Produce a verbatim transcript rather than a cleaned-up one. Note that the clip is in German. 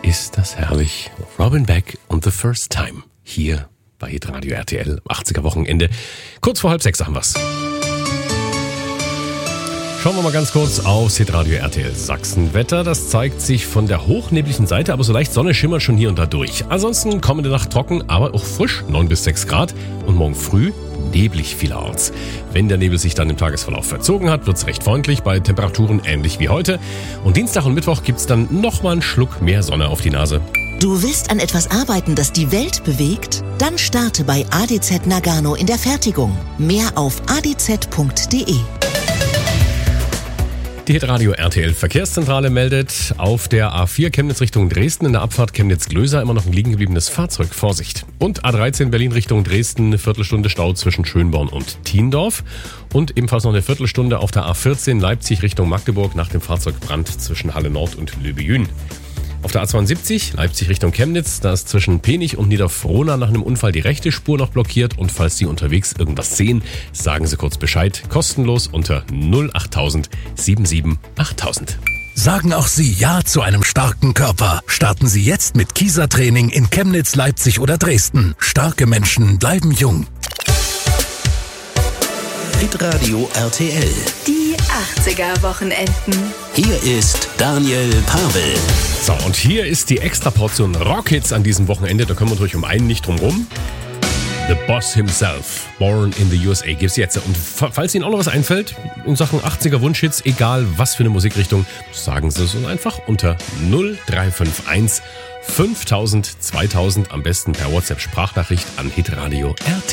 ist das herrlich. Robin Beck und The First Time. Hier bei Hitradio R T L, achtziger Wochenende. Kurz vor halb sechs haben wir's. Schauen wir mal ganz kurz aufs Hitradio R T L Sachsenwetter. Das zeigt sich von der hochnebligen Seite, aber so leicht Sonne schimmert schon hier und da durch. Ansonsten kommende Nacht trocken, aber auch frisch, neun bis sechs Grad. Und morgen früh neblig vielerorts. Wenn der Nebel sich dann im Tagesverlauf verzogen hat, wird's recht freundlich, bei Temperaturen ähnlich wie heute. Und Dienstag und Mittwoch gibt's dann nochmal einen Schluck mehr Sonne auf die Nase. Du willst an etwas arbeiten, das die Welt bewegt? Dann starte bei A D Z Nagano in der Fertigung. Mehr auf a d z punkt d e. Die Hitradio R T L Verkehrszentrale meldet auf der A vier Chemnitz Richtung Dresden in der Abfahrt Chemnitz-Glöser immer noch ein liegen gebliebenes Fahrzeug. Vorsicht. Und A dreizehn Berlin Richtung Dresden, eine Viertelstunde Stau zwischen Schönborn und Thiendorf. Und ebenfalls noch eine Viertelstunde auf der A vierzehn Leipzig Richtung Magdeburg nach dem Fahrzeugbrand zwischen Halle Nord und Löbejün. Auf der A zweiundsiebzig, Leipzig Richtung Chemnitz, da ist zwischen Penich und Niederfrohna nach einem Unfall die rechte Spur noch blockiert. Und falls Sie unterwegs irgendwas sehen, sagen Sie kurz Bescheid. Kostenlos unter null achttausend siebenundsiebzig achttausend. Sagen auch Sie Ja zu einem starken Körper. Starten Sie jetzt mit Kieser-Training in Chemnitz, Leipzig oder Dresden. Starke Menschen bleiben jung. Hitradio R T L. Die achtziger Wochenenden. Hier ist Daniel Pavel. So, und hier ist die Extraportion Rockhits an diesem Wochenende. Da können wir natürlich um einen nicht drum rum. The Boss himself, Born in the U S A, gibt's jetzt. Und falls Ihnen auch noch was einfällt in Sachen achtziger Wunschhits, egal was für eine Musikrichtung, sagen Sie es uns einfach unter null drei fünf eins fünftausend zweitausend, am besten per WhatsApp Sprachnachricht an Hitradio R T L.